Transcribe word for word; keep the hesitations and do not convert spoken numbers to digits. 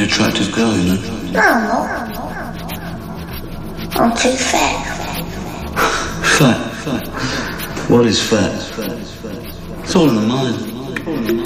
really attractive girl, you know. No, I'm not. I'm too fat. Fat? Fat? What is fat? It's all in the mind.